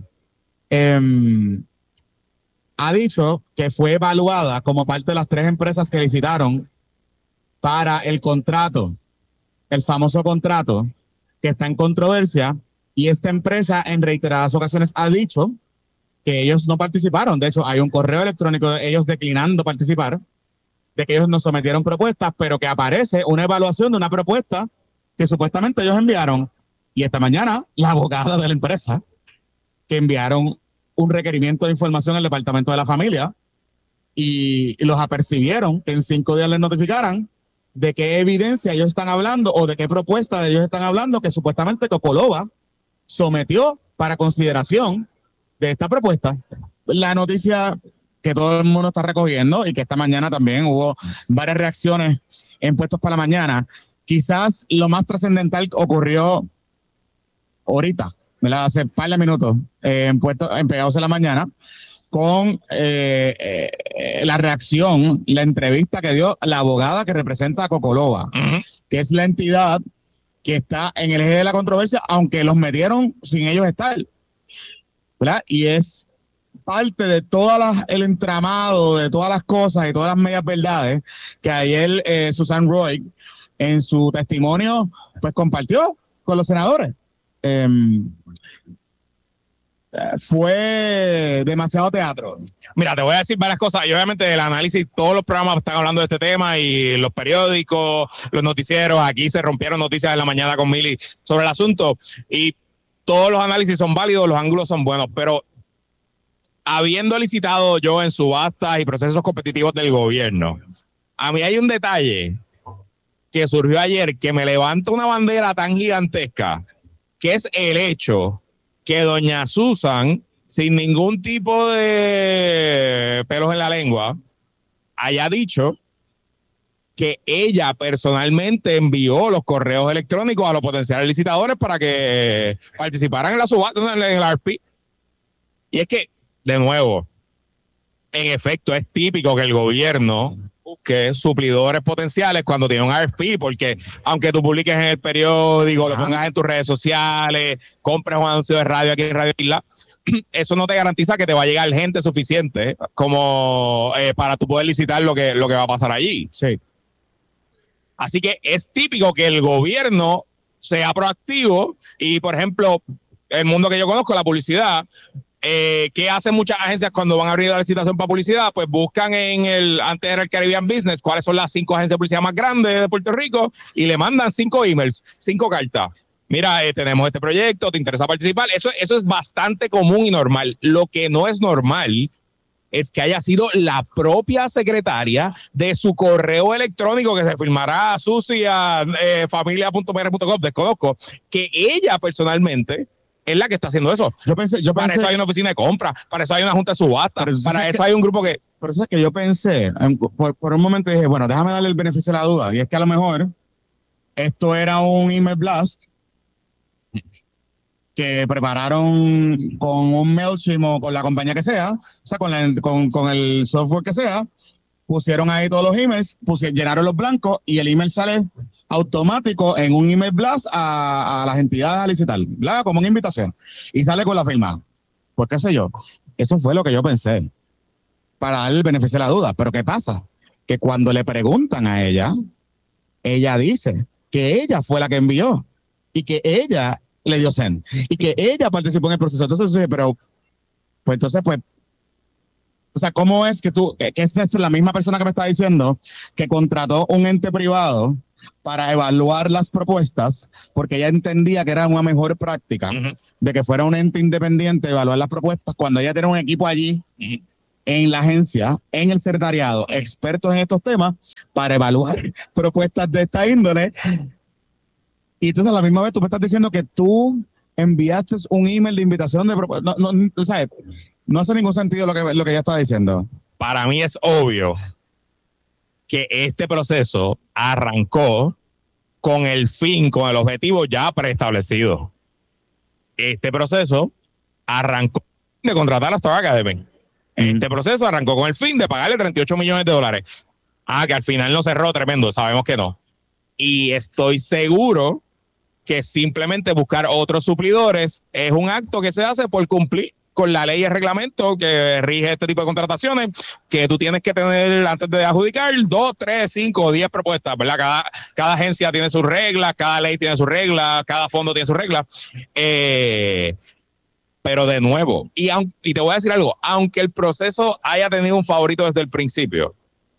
Ha dicho que fue evaluada como parte de las 3 empresas que licitaron para el contrato, el famoso contrato que está en controversia, y esta empresa en reiteradas ocasiones ha dicho que ellos no participaron. De hecho, hay un correo electrónico de ellos declinando participar, de que ellos nos sometieron propuestas, pero que aparece una evaluación de una propuesta que supuestamente ellos enviaron. Y esta mañana, la abogada de la empresa, que enviaron un requerimiento de información al Departamento de la Familia y los apercibieron que en 5 días les notificaran de qué evidencia ellos están hablando o de qué propuesta de ellos están hablando que supuestamente Cocoloba sometió para consideración de esta propuesta. La noticia que todo el mundo está recogiendo y que esta mañana también hubo varias reacciones en Puestos para la Mañana. Quizás lo más trascendental ocurrió ahorita, ¿verdad? Hace un par de minutos, en Pegados en la Mañana, con la reacción, la entrevista que dio la abogada que representa a Cocoloba, que es la entidad que está en el eje de la controversia, aunque los metieron sin ellos estar, ¿verdad? Y es parte de el entramado, de todas las cosas y todas las medias verdades que ayer Susan Roy en su testimonio pues compartió con los senadores. Fue demasiado teatro. Mira, te voy a decir varias cosas. Y obviamente el análisis, todos los programas están hablando de este tema y los periódicos, los noticieros, aquí se rompieron noticias en la mañana con Mili sobre el asunto. Y todos los análisis son válidos, los ángulos son buenos, pero habiendo licitado yo en subastas y procesos competitivos del gobierno, a mí hay un detalle que surgió ayer que me levanta una bandera tan gigantesca, que es el hecho que doña Susan, sin ningún tipo de pelos en la lengua, haya dicho que ella personalmente envió los correos electrónicos a los potenciales licitadores para que participaran en la subasta, en el RP. Y es que, de nuevo, en efecto, es típico que el gobierno busque suplidores potenciales cuando tiene un RFP, porque aunque tú publiques en el periódico, lo pongas en tus redes sociales, compres un anuncio de radio aquí en Radio Isla, eso no te garantiza que te va a llegar gente suficiente como para tú poder licitar lo que va a pasar allí. Sí. Así que es típico que el gobierno sea proactivo y, por ejemplo, el mundo que yo conozco, la publicidad, ¿qué hacen muchas agencias cuando van a abrir la licitación para publicidad? Pues buscan antes era el Caribbean Business, cuáles son las 5 agencias de publicidad más grandes de Puerto Rico y le mandan 5 emails, 5 cartas. Mira, tenemos este proyecto, ¿te interesa participar? Eso es bastante común y normal. Lo que no es normal es que haya sido la propia secretaria de su correo electrónico que se firmará a Susi a familia.pr.com, desconozco, que ella personalmente es la que está haciendo eso. Para eso hay una oficina de compra, para eso hay una junta de subasta, para eso hay un grupo que... Por eso es que yo pensé, por un momento dije, bueno, déjame darle el beneficio de la duda, y es que a lo mejor esto era un email blast que prepararon con un MailChimp o con la compañía que sea, o sea, con el software que sea, pusieron ahí todos los emails, llenaron los blancos y el email sale automático en un email blast a las entidades a licitar, ¿verdad? Como una invitación. Y sale con la firma. Pues qué sé yo. Eso fue lo que yo pensé, para darle el beneficio de la duda. Pero ¿qué pasa? Que cuando le preguntan a ella dice que ella fue la que envió y que ella le dio send y que ella participó en el proceso. Entonces, pero, pues entonces, pues, o sea, ¿cómo es que es la misma persona que me está diciendo que contrató un ente privado para evaluar las propuestas, porque ella entendía que era una mejor práctica de que fuera un ente independiente evaluar las propuestas cuando ella tiene un equipo allí en la agencia, en el secretariado, expertos en estos temas para evaluar propuestas de esta índole. Y entonces a la misma vez tú me estás diciendo que tú enviaste un email de invitación de propuestas. Tú sabes, no hace ningún sentido lo que ella está diciendo. Para mí es obvio que este proceso arrancó con el fin, con el objetivo ya preestablecido. Este proceso arrancó de contratar a Star Academy. Este proceso arrancó con el fin de pagarle $38 millones. Que al final no cerró, tremendo, sabemos que no. Y estoy seguro que simplemente buscar otros suplidores es un acto que se hace por cumplir con la ley y el reglamento que rige este tipo de contrataciones, que tú tienes que tener antes de adjudicar 2, 3, 5 o 10 propuestas, ¿verdad? Cada agencia tiene sus reglas, cada ley tiene sus reglas, cada fondo tiene sus reglas. Pero de nuevo, y te voy a decir algo, aunque el proceso haya tenido un favorito desde el principio,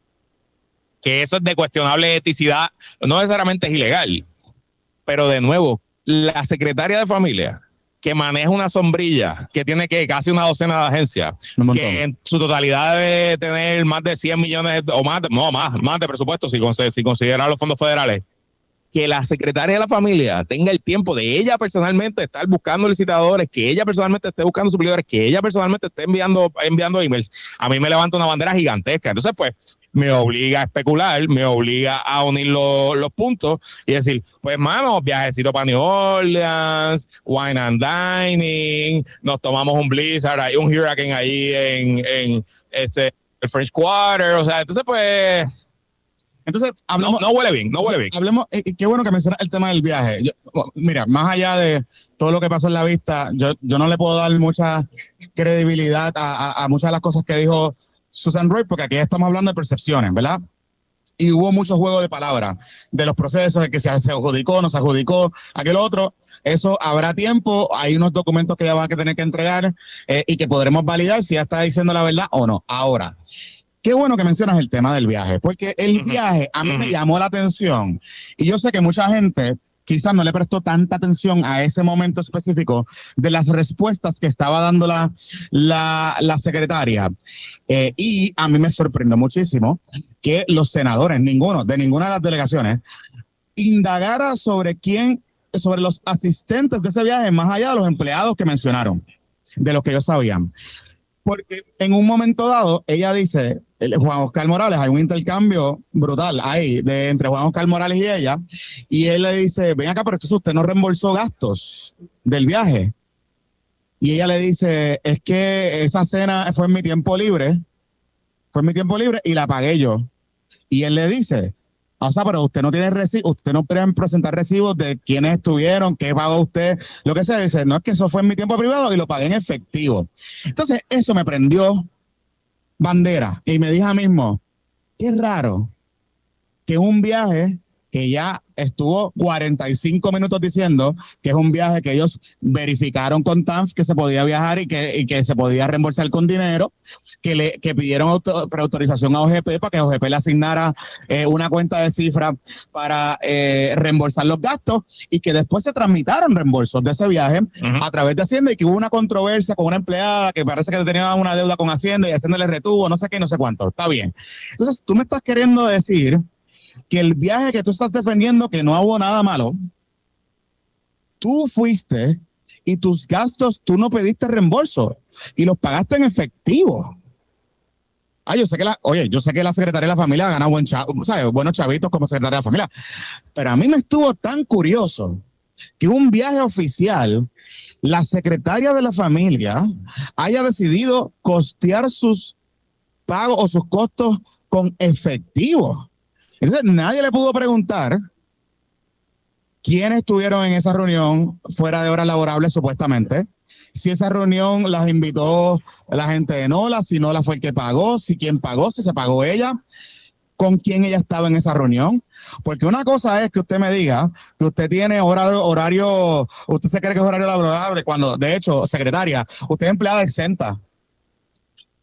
que eso es de cuestionable eticidad, no necesariamente es ilegal, pero de nuevo, la secretaria de familia que maneja una sombrilla, que tiene casi una docena de agencias, que en su totalidad debe tener más de 100 millones o más, más de presupuesto si considera los fondos federales, que la secretaria de la familia tenga el tiempo de ella personalmente estar buscando licitadores, que ella personalmente esté buscando suplidores, que ella personalmente esté enviando emails, a mí me levanta una bandera gigantesca. Entonces, pues, me obliga a especular, me obliga a unir los puntos y decir, pues, mano, viajecito para New Orleans, wine and dining, nos tomamos un blizzard, hay un hurricane ahí en el French Quarter, o sea, entonces, pues... Entonces, hablamos, no huele bien. Hablemos, qué bueno que mencionas el tema del viaje. Mira, más allá de todo lo que pasó en la vista, yo no le puedo dar mucha credibilidad a muchas de las cosas que dijo Susan Roy, porque aquí estamos hablando de percepciones, ¿verdad? Y hubo mucho juego de palabras, de los procesos, de que se adjudicó, no se adjudicó, aquel otro. Eso habrá tiempo, hay unos documentos que ya van a tener que entregar y que podremos validar si ya está diciendo la verdad o no. Ahora, qué bueno que mencionas el tema del viaje, porque el viaje a mí me llamó la atención y yo sé que mucha gente quizás no le prestó tanta atención a ese momento específico de las respuestas que estaba dando la secretaria. Y a mí me sorprendió muchísimo que los senadores, de ninguna de las delegaciones, indagara sobre los asistentes de ese viaje, más allá de los empleados que mencionaron, de los que ellos sabían. Porque en un momento dado, ella dice, Juan Oscar Morales, hay un intercambio brutal ahí entre Juan Oscar Morales y ella, y él le dice, ven acá, pero entonces usted no reembolsó gastos del viaje. Y ella le dice, es que esa cena fue en mi tiempo libre y la pagué yo. Y él le dice, o sea, pero usted no tiene recibo, usted no puede presentar recibos de quiénes estuvieron, qué pagó usted, lo que sea. Dice, no, es que eso fue en mi tiempo privado y lo pagué en efectivo. Entonces, eso me prendió bandera y me dije a mí mismo, qué raro que un viaje que ya estuvo 45 minutos diciendo que es un viaje que ellos verificaron con TANF que se podía viajar y que se podía reembolsar con dinero, que pidieron preautorización a OGP para que OGP le asignara una cuenta de cifra para reembolsar los gastos y que después se tramitaron reembolsos de ese viaje a través de Hacienda y que hubo una controversia con una empleada que parece que tenía una deuda con Hacienda y Hacienda le retuvo, no sé qué, no sé cuánto. Está bien. Entonces, tú me estás queriendo decir que el viaje que tú estás defendiendo, que no hubo nada malo, tú fuiste y tus gastos, tú no pediste reembolso y los pagaste en efectivo. Yo sé que la secretaria de la familia gana buenos chavitos como secretaria de la familia, pero a mí me estuvo tan curioso que un viaje oficial, la secretaria de la familia haya decidido costear sus pagos o sus costos con efectivo. Entonces nadie le pudo preguntar quiénes estuvieron en esa reunión fuera de horas laborables supuestamente, si esa reunión las invitó la gente de NOLA, si NOLA fue el que pagó, si quién pagó, si se pagó ella, con quién ella estaba en esa reunión. Porque una cosa es que usted me diga que usted tiene horario, usted se cree que es horario laborable, cuando de hecho, secretaria, usted es empleada exenta.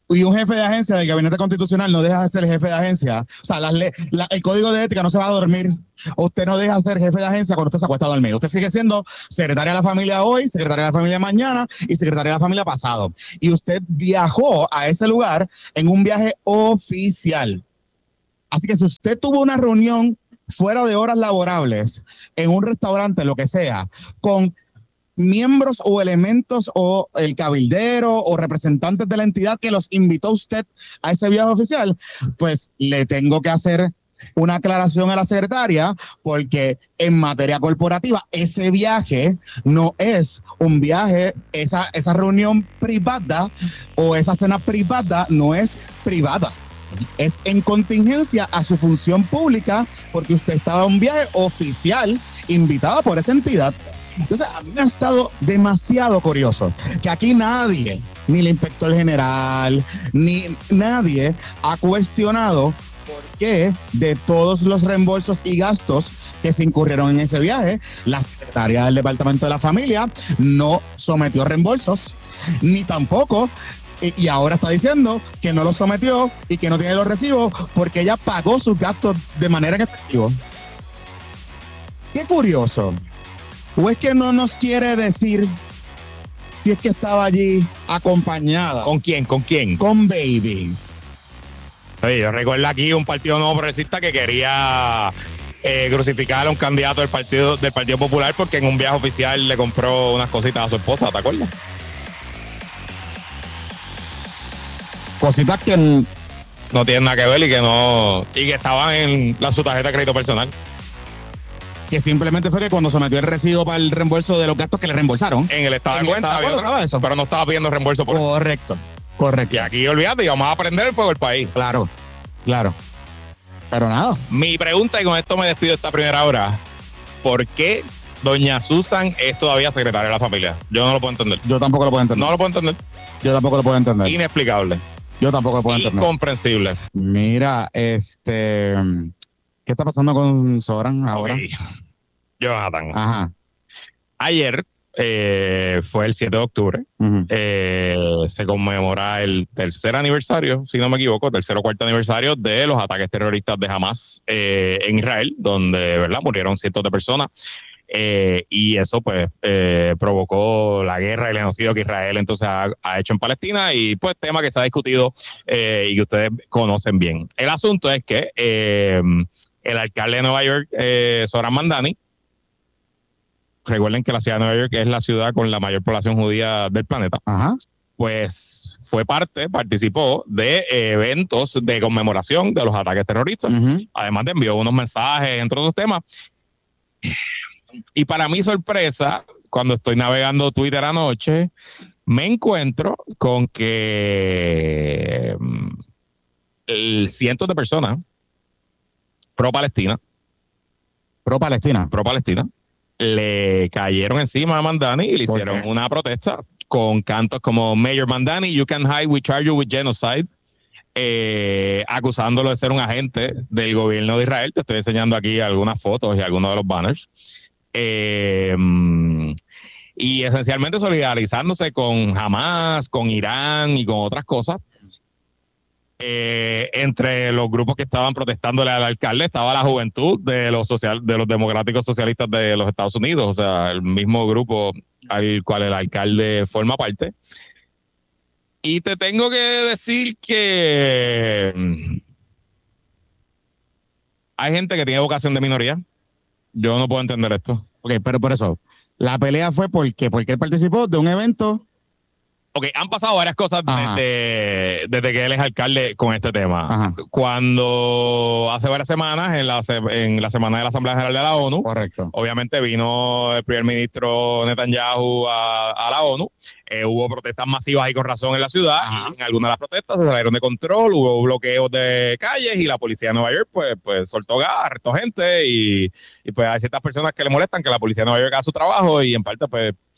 y un jefe de agencia del gabinete constitucional no deja de ser jefe de agencia. O sea, el código de ética no se va a dormir. Usted no deja de ser jefe de agencia cuando usted se acuesta a dormir. Usted sigue siendo secretaria de la familia hoy, secretaria de la familia mañana y secretaria de la familia pasado. Y usted viajó a ese lugar en un viaje oficial. Así que si usted tuvo una reunión fuera de horas laborables, en un restaurante, lo que sea, con miembros o elementos o el cabildero o representantes de la entidad que los invitó a usted a ese viaje oficial, pues le tengo que hacer una aclaración a la secretaria, porque en materia corporativa ese viaje no es un viaje, esa reunión privada o esa cena privada no es privada. Es en contingencia a su función pública, porque usted estaba en un viaje oficial invitado por esa entidad. Entonces, a mí me ha estado demasiado curioso que aquí nadie, ni el inspector general, ni nadie ha cuestionado por qué de todos los reembolsos y gastos que se incurrieron en ese viaje, la secretaria del Departamento de la Familia no sometió reembolsos, ni tampoco, y ahora está diciendo que no los sometió y que no tiene los recibos porque ella pagó sus gastos de manera en efectivo. Qué curioso. ¿O es que no nos quiere decir si es que estaba allí acompañada? ¿Con quién? ¿Con quién? Con Baby. Oye, yo recuerdo aquí un partido nuevo progresista que quería crucificar a un candidato del Partido Popular porque en un viaje oficial le compró unas cositas a su esposa, ¿te acuerdas? Cositas que no tienen nada que ver y que estaban en su tarjeta de crédito personal. Que simplemente fue que cuando sometió el recibo para el reembolso de los gastos que le reembolsaron. En el estado de cuenta, estaba eso. Pero no estaba pidiendo reembolso por eso. Correcto. Y aquí, olvídate, y vamos a prender el fuego del país. Claro. Pero nada. Mi pregunta, y con esto me despido esta primera hora, ¿por qué doña Susan es todavía secretaria de la familia? Yo no lo puedo entender. Yo tampoco lo puedo entender. No lo puedo entender. Yo tampoco lo puedo entender. Inexplicable. Yo tampoco lo puedo entender. Incomprensible. Mira, ¿qué está pasando con Soran ahora? Okay. Jonathan. Ajá. Ayer fue el 7 de octubre. Se conmemora el tercer aniversario, si no me equivoco, tercer o cuarto aniversario de los ataques terroristas de Hamas en Israel, donde, ¿verdad?, murieron cientos de personas. Y eso pues provocó la guerra y el genocidio que Israel entonces ha hecho en Palestina, y pues tema que se ha discutido y que ustedes conocen bien. El asunto es que el alcalde de Nueva York, Zohran Mamdani, recuerden que la ciudad de Nueva York es la ciudad con la mayor población judía del planeta. Ajá. Pues participó de eventos de conmemoración de los ataques terroristas. Además de envió unos mensajes, entre otros temas. Y para mi sorpresa, cuando estoy navegando Twitter anoche, me encuentro con que cientos de personas pro-Palestina le cayeron encima a Mamdani y le hicieron una protesta con cantos como Mayor Mamdani, you can hide, we charge you with genocide, acusándolo de ser un agente del gobierno de Israel. Te estoy enseñando aquí algunas fotos y algunos de los banners. Y esencialmente solidarizándose con Hamas, con Irán y con otras cosas. Entre los grupos que estaban protestándole al alcalde estaba la juventud de los democráticos socialistas de los Estados Unidos, o sea, el mismo grupo al cual el alcalde forma parte. Y te tengo que decir que hay gente que tiene vocación de minoría. Yo no puedo entender esto. Ok, pero por eso, la pelea fue porque él participó de un evento. Ok, han pasado varias cosas desde que él es alcalde con este tema. Ajá. Cuando hace varias semanas, en la semana de la Asamblea General de la ONU, correcto, obviamente vino el primer ministro Netanyahu a la ONU. Hubo protestas masivas y con razón en la ciudad. Y en algunas de las protestas se salieron de control, hubo bloqueos de calles y la policía de Nueva York pues soltó gas, arrestó gente y pues hay ciertas personas que le molestan que la policía de Nueva York haga su trabajo, y en parte pues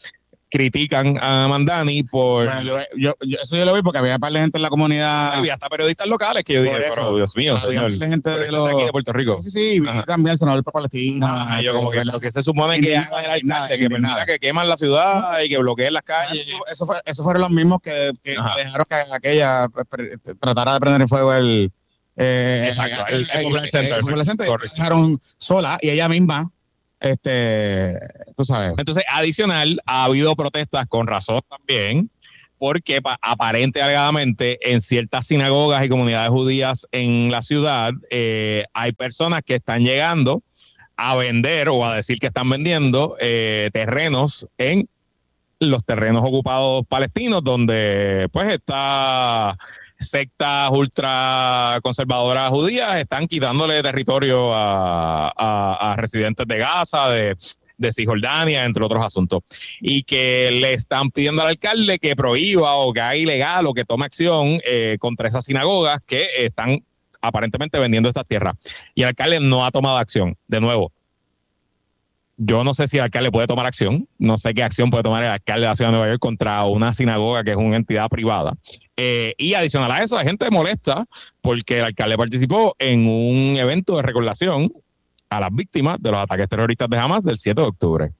critican a Mandani por... Bueno, eso yo lo vi porque había un par de gente en la comunidad. Había hasta periodistas locales que yo dije, pero Dios mío, había señor. un par de gente de los... Aquí de Puerto Rico. Sí, vi también el senador para Palestina. Yo como que lo que se supone que haga el alcalde, que permita que queman la ciudad y que bloqueen las calles. Eso fueron los mismos que dejaron que aquella tratara de prender en fuego el... Exacto, el Popular Center. Dejaron sola y ella misma, tú sabes. Entonces, adicional, ha habido protestas con razón también, porque aparente alegadamente en ciertas sinagogas y comunidades judías en la ciudad hay personas que están llegando a vender o a decir que están vendiendo terrenos en los terrenos ocupados palestinos, donde pues está... sectas ultraconservadoras judías están quitándole territorio a residentes de Gaza, de Cisjordania, entre otros asuntos. Y que le están pidiendo al alcalde que prohíba o que haga ilegal o que tome acción contra esas sinagogas que están aparentemente vendiendo estas tierras. Y el alcalde no ha tomado acción. De nuevo, yo no sé si el alcalde puede tomar acción, no sé qué acción puede tomar el alcalde de la ciudad de Nueva York contra una sinagoga que es una entidad privada. Y adicional a eso, hay gente molesta porque el alcalde participó en un evento de recordación a las víctimas de los ataques terroristas de Hamas del 7 de octubre.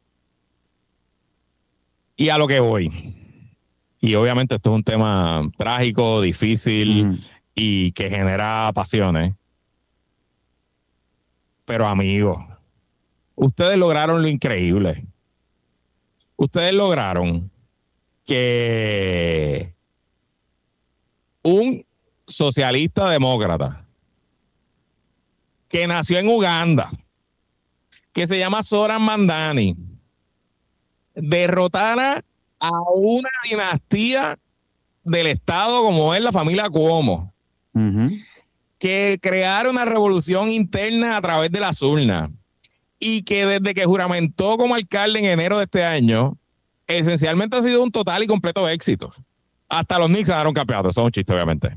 Y a lo que voy. Y obviamente esto es un tema trágico, difícil y que genera pasiones. Pero amigos, ustedes lograron lo increíble. Ustedes lograron que un socialista demócrata que nació en Uganda, que se llama Zoran Mandani, derrotara a una dinastía del Estado como es la familia Cuomo, que creara una revolución interna a través de las urnas y que desde que juramentó como alcalde en enero de este año, esencialmente ha sido un total y completo éxito. Hasta los Knicks ganaron campeonato, eso es un chiste, obviamente.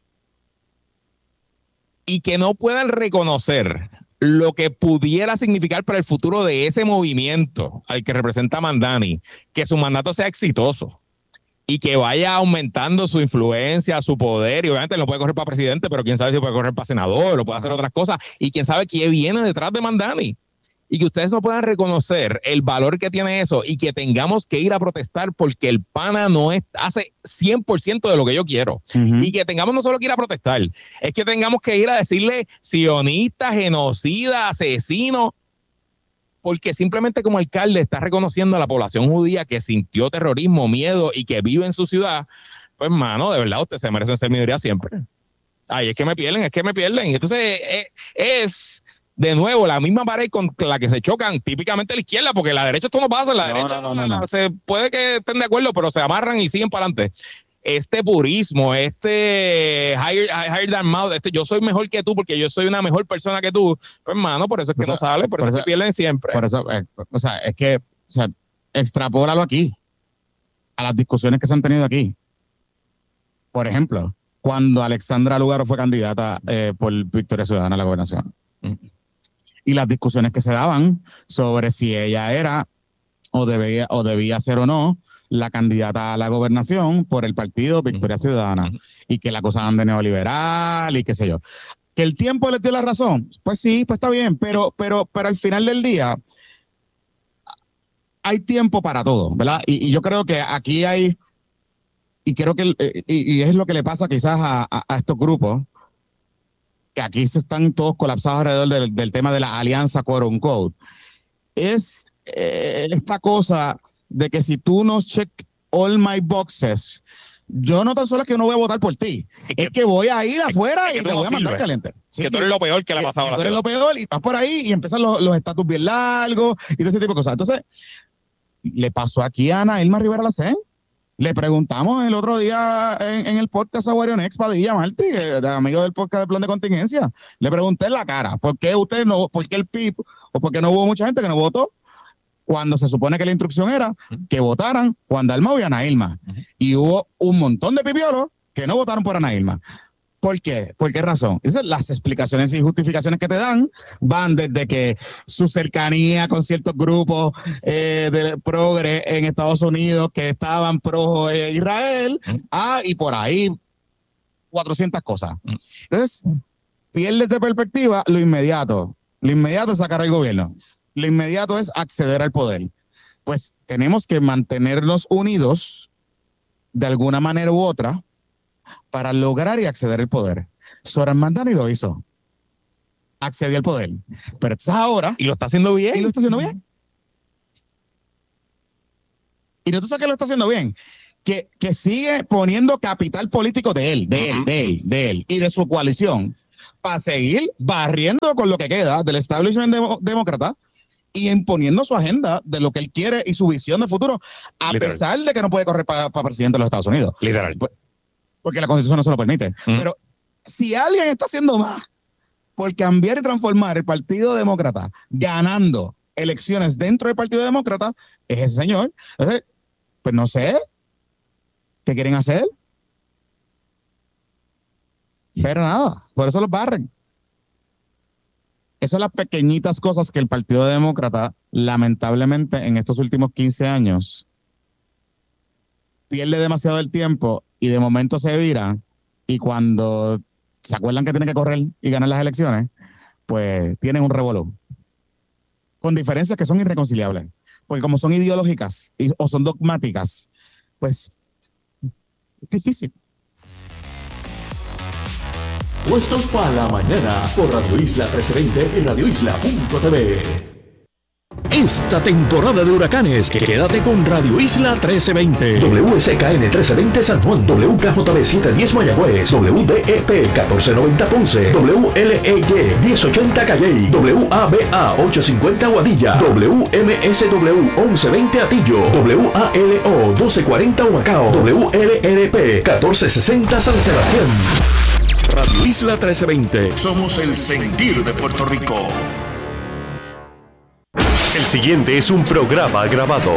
Y que no puedan reconocer lo que pudiera significar para el futuro de ese movimiento al que representa Mandani, que su mandato sea exitoso y que vaya aumentando su influencia, su poder, y obviamente no puede correr para presidente, pero quién sabe si puede correr para senador o puede hacer otras cosas, y quién sabe quién viene detrás de Mandani. Y que ustedes no puedan reconocer el valor que tiene eso y que tengamos que ir a protestar porque el pana no hace 100% de lo que yo quiero. Y que tengamos no solo que ir a protestar, es que tengamos que ir a decirle sionista, genocida, asesino, porque simplemente como alcalde está reconociendo a la población judía que sintió terrorismo, miedo y que vive en su ciudad. Pues, mano, de verdad, ustedes se merecen ser minoría siempre. Ay, es que me pierden. Y entonces es... de nuevo, la misma pared con la que se chocan típicamente la izquierda, porque la derecha esto no pasa, la derecha no. Se puede que estén de acuerdo, pero se amarran y siguen para adelante. Este purismo, higher than mouth, yo soy mejor que tú porque yo soy una mejor persona que tú, pues, hermano, por eso es que no sale, por eso se pierden siempre. Por eso, es que, extrapólalo aquí, a las discusiones que se han tenido aquí. Por ejemplo, cuando Alexandra Lugaro fue candidata por Victoria Ciudadana a la gobernación. Y las discusiones que se daban sobre si ella era o debía ser o no la candidata a la gobernación por el partido Victoria Ciudadana, y que la acusaban de neoliberal y qué sé yo. Que el tiempo les dio la razón, pues sí, pues está bien, pero al final del día hay tiempo para todo, ¿verdad? Y yo creo que aquí hay, y creo que y es lo que le pasa quizás a estos grupos, que aquí se están todos colapsados alrededor del tema de la alianza quote unquote, es esta cosa de que si tú no check all my boxes, yo no tan solo es que no voy a votar por ti, es que voy a ir afuera y te voy a mandar caliente. Sí, que tú eres lo peor que le ha pasado a la ciudad. Tú eres lo peor y vas por ahí y empiezan los estatus bien largos y todo ese tipo de cosas. Entonces, le pasó aquí a Ana Irma Rivera Lacén. Le preguntamos el otro día en el podcast a Warionex Padilla Martí, amigo del podcast de Plan de Contingencia. Le pregunté en la cara, ¿por qué ustedes no, por qué el PIB, o por qué no hubo mucha gente que no votó cuando se supone que la instrucción era que votaran Juan Dalmau y Ana Irma? Y hubo un montón de pipiolos que no votaron por Ana Irma. ¿Por qué? ¿Por qué razón? Entonces, las explicaciones y justificaciones que te dan van desde que su cercanía con ciertos grupos de progre en Estados Unidos que estaban pro Israel, y por ahí 400 cosas. Entonces, pierdes de perspectiva lo inmediato. Lo inmediato es sacar al gobierno. Lo inmediato es acceder al poder. Pues tenemos que mantenernos unidos de alguna manera u otra para lograr y acceder al poder. Zoran Mandani lo hizo. Accedió al poder. Pero entonces ahora... Y lo está haciendo bien. Y lo está haciendo bien. Y no tú sabes que lo está haciendo bien. Que sigue poniendo capital político de él y de su coalición para seguir barriendo con lo que queda del establishment demócrata y imponiendo su agenda de lo que él quiere y su visión de futuro, a Literal. pesar de que no puede correr para presidente de los Estados Unidos. Literal. Porque la Constitución no se lo permite. Pero si alguien está haciendo más por cambiar y transformar el Partido Demócrata, ganando elecciones dentro del Partido Demócrata, es ese señor. Entonces, pues no sé qué quieren hacer. Pero nada, por eso los barren. Esas son las pequeñitas cosas que el Partido Demócrata, lamentablemente, en estos últimos 15 años, pierde demasiado el tiempo y de momento se vira, y cuando se acuerdan que tienen que correr y ganar las elecciones, pues tienen un revolú. Con diferencias que son irreconciliables. Porque como son ideológicas o son dogmáticas, pues es difícil. Puestos para la mañana por Radio Isla 1320 y radioisla.tv. Esta temporada de huracanes, quédate con Radio Isla 1320. WSKN 1320 San Juan, WKJB 710 Mayagüez, WDEP 1490 Ponce, WLEY 1080 Calley, WABA 850 Aguadilla, WMSW 1120 Atillo, WALO 1240 Humacao, WLRP 1460 San Sebastián. Radio Isla 1320. Somos el sentir de Puerto Rico. El siguiente es un programa grabado.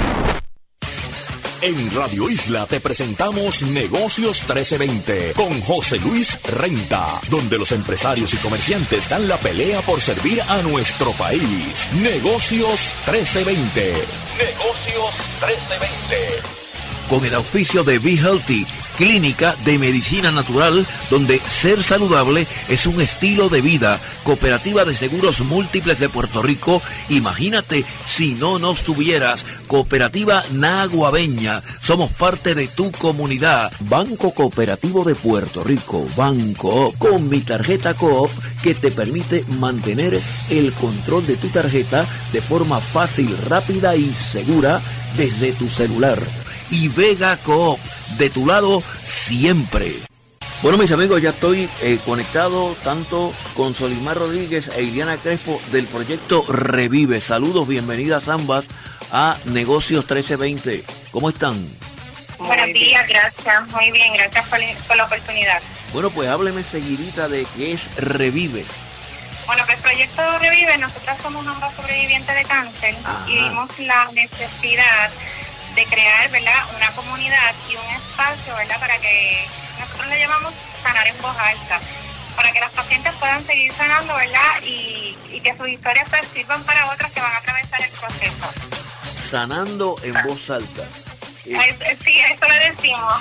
En Radio Isla te presentamos Negocios 1320 con José Luis Renta, donde los empresarios y comerciantes dan la pelea por servir a nuestro país. Negocios 1320. Negocios 1320. Con el auspicio de Be Healthy, clínica de medicina natural, donde ser saludable es un estilo de vida. Cooperativa de Seguros Múltiples de Puerto Rico. Imagínate si no nos tuvieras. Cooperativa Naguabeña. Somos parte de tu comunidad. Banco Cooperativo de Puerto Rico. Banco con mi tarjeta Coop, que te permite mantener el control de tu tarjeta de forma fácil, rápida y segura desde tu celular. Y Vega Coop, de tu lado siempre. Bueno, mis amigos, ya estoy conectado tanto con Solimar Rodríguez e Iliana Crespo del proyecto Revive. Saludos, bienvenidas ambas a Negocios 1320. ¿Cómo están? Buenos días, gracias. Muy bien, gracias por la oportunidad. Bueno, pues hábleme seguidita de qué es Revive. Bueno, pues Proyecto Revive, nosotras somos ambas sobrevivientes de cáncer. Ajá. Y vimos la necesidad de crear, ¿verdad?, una comunidad y un espacio, ¿verdad?, para que nosotros le llamamos sanar en voz alta, para que las pacientes puedan seguir sanando, ¿verdad?, y que sus historias pues sirvan para otras que van a atravesar el proceso. Sanando en voz alta. Sí, eso le decimos.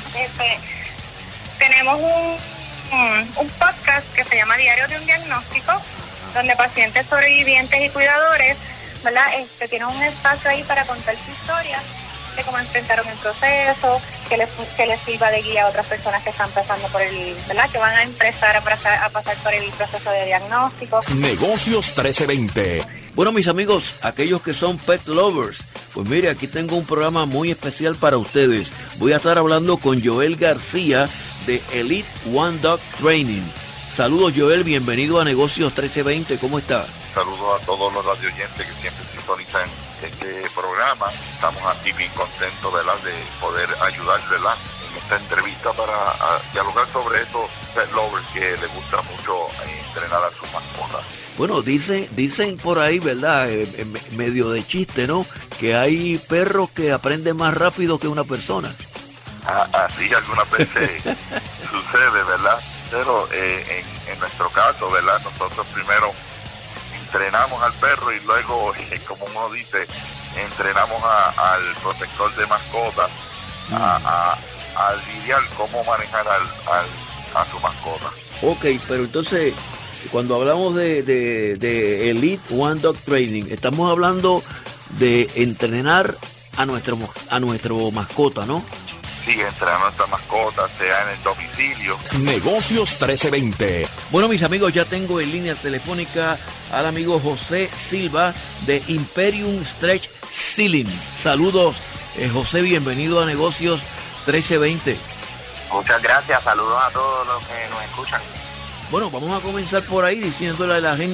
Tenemos un podcast que se llama Diario de un Diagnóstico, donde pacientes sobrevivientes y cuidadores, ¿verdad?, tienen un espacio ahí para contar su historia, de cómo enfrentaron el proceso, que les sirva de guía a otras personas que están pasando por el, ¿verdad?, que van a empezar a pasar por el proceso de diagnóstico. Negocios 1320. Bueno, mis amigos, aquellos que son pet lovers, pues mire, aquí tengo un programa muy especial para ustedes. Voy a estar hablando con Joel García de Elite One Dog Training. Saludos, Joel, bienvenido a Negocios 1320, ¿cómo está? Saludos a todos los radioyentes que siempre sintonizan este programa. Estamos aquí bien contentos, ¿verdad?, de poder ayudar, ¿verdad?, en esta entrevista para dialogar sobre esos pet lovers que les gusta mucho entrenar a sus mascotas. Bueno, dicen por ahí, ¿verdad?, medio de chiste, ¿no?, que hay perros que aprenden más rápido que una persona. Así algunas veces sucede, ¿verdad? Pero en nuestro caso, ¿verdad? Nosotros primero entrenamos al perro y luego, como uno dice, entrenamos al protector de mascotas a lidiar cómo manejar a su mascota. Ok, pero entonces, cuando hablamos de Elite One Dog Training, estamos hablando de entrenar a nuestro mascota, ¿no? Sí, entrenar a nuestra mascota, sea en el domicilio. Negocios 1320. Bueno, mis amigos, ya tengo en línea telefónica al amigo José Silva de Imperium Stretch Ceiling. Saludos, José, bienvenido a Negocios 1320. Muchas gracias, saludos a todos los que nos escuchan. Bueno, vamos a comenzar por ahí diciéndole a la gente